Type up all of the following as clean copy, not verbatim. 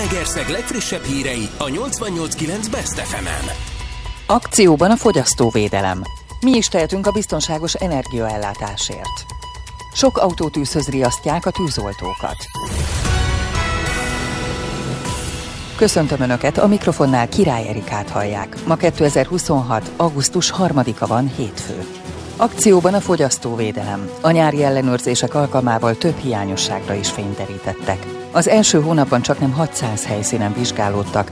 Zalaegerszeg legfrissebb hírei a 88.9 Best FM-en. Akcióban a fogyasztóvédelem. Mi is tehetünk a biztonságos energiaellátásért? Sok autótűzhöz riasztják a tűzoltókat. Köszöntöm Önöket, a mikrofonnál Király Erikát hallják. Ma 2026. augusztus 3-a van, hétfő. Akcióban a fogyasztóvédelem. A nyári ellenőrzések alkalmával több hiányosságra is fényt derítettek. Az első hónapban csaknem 600 helyszínen vizsgálódtak,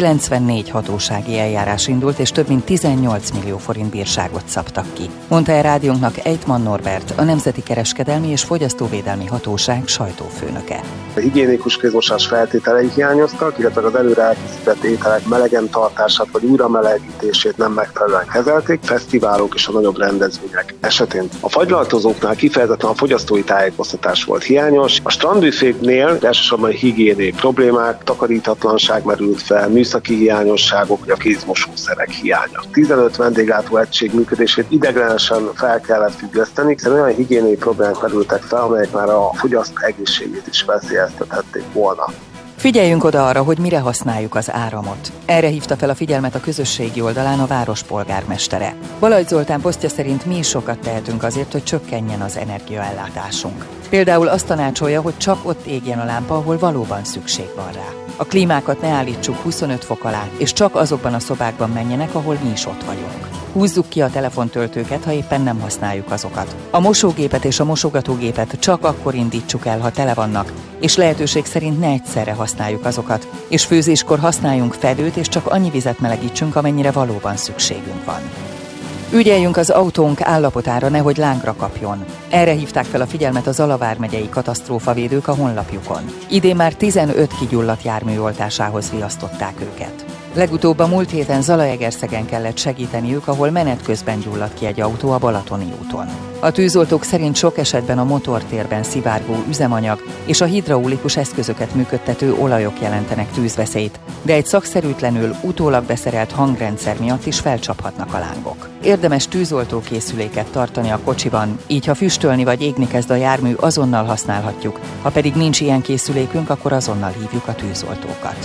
94 hatósági eljárás indult, és több mint 18 millió forint bírságot szabtak ki. Mondta el rádiónknak Ejtman Norbert, a Nemzeti Kereskedelmi és Fogyasztóvédelmi Hatóság sajtófőnöke. A higiénikus kézmosás feltételei hiányoztak, illetve az előre elkészített ételek melegen tartását vagy újra melegítését nem megfelelően kezelték, fesztiválok és a nagyobb rendezvények esetén. A fagylaltozóknál kifejezetten a fogyasztói tájékoztatás volt hiányos, a strandbüféknél elsősorban higiéniai problémák, takarítatlanság merült fel, műszaki hiányosságok, vagy a kézmosószerek hiánya. 15 vendéglátó egység működését ideiglenesen fel kellett függeszteni, hiszen olyan higiéniai problémák merültek fel, amelyek már a fogyasztó egészségét is veszélyeztethették volna. Figyeljünk oda arra, hogy mire használjuk az áramot. Erre hívta fel a figyelmet a közösségi oldalán a város polgármestere. Balajt Zoltán posztja szerint mi is sokat tehetünk azért, hogy csökkenjen az energiaellátásunk. Például azt tanácsolja, hogy csak ott égjen a lámpa, ahol valóban szükség van rá. A klímákat ne állítsuk 25 fok alá, és csak azokban a szobákban menjenek, ahol mi is ott vagyunk. Húzzuk ki a telefontöltőket, ha éppen nem használjuk azokat. A mosógépet és a mosogatógépet csak akkor indítsuk el, ha tele vannak, és lehetőség szerint ne egyszerre használjuk azokat. És főzéskor használjunk fedőt, és csak annyi vizet melegítsünk, amennyire valóban szükségünk van. Ügyeljünk az autónk állapotára, nehogy lángra kapjon. Erre hívták fel a figyelmet a Zala vármegyei katasztrófavédők a honlapjukon. Idén már 15 kigyulladt jármű oltásához riasztották őket. Legutóbb a múlt héten Zalaegerszegen kellett segíteniük, ahol menet közben gyulladt ki egy autó a Balatoni úton. A tűzoltók szerint sok esetben a motortérben szivárgó üzemanyag és a hidraulikus eszközöket működtető olajok jelentenek tűzveszélyt, de egy szakszerűtlenül utólag beszerelt hangrendszer miatt is felcsaphatnak a lángok. Érdemes tűzoltókészüléket tartani a kocsiban, így ha füstölni vagy égni kezd a jármű, azonnal használhatjuk, ha pedig nincs ilyen készülékünk, akkor azonnal hívjuk a tűzoltókat.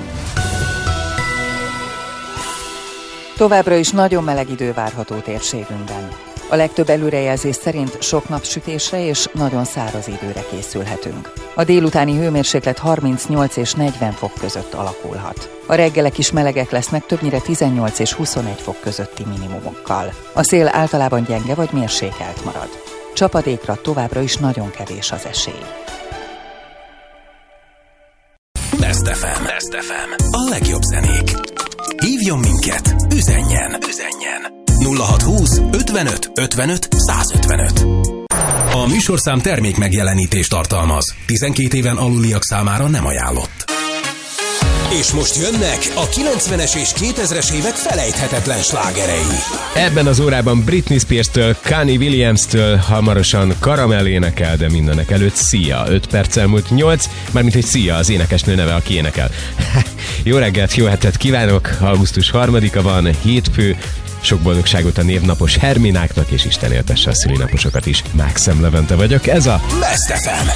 Továbbra is nagyon meleg idő várható térségünkben. A legtöbb előrejelzés szerint sok napsütésre és nagyon száraz időre készülhetünk. A délutáni hőmérséklet 38 és 40 fok között alakulhat. A reggelek is melegek lesznek, többnyire 18 és 21 fok közötti minimumokkal. A szél általában gyenge vagy mérsékelt marad. Csapadékra továbbra is nagyon kevés az esély. Best FM. Best FM. A legjobb zenék. Hívjon minket, üzenjen 0620 55 55 155. A műsorszám termék megjelenítést tartalmaz. 12 éven aluliak számára nem ajánlott. És most jönnek a 90-es és 2000-es évek felejthetetlen slágerei. Ebben az órában Britney Spears-től, Kanye Williams-től hamarosan Caramel énekel, de mindenek előtt Sia. 5 perc elmúlt 8, mármint hogy Sia az énekesnő neve, aki énekel. Jó reggelt, jó hetet kívánok! Augusztus 3-a van, hétfő. Sok boldogságot a névnapos Hermináknak, és Isten éltesse a szülinaposokat is. Mákszem Levente vagyok, ez a Best FM.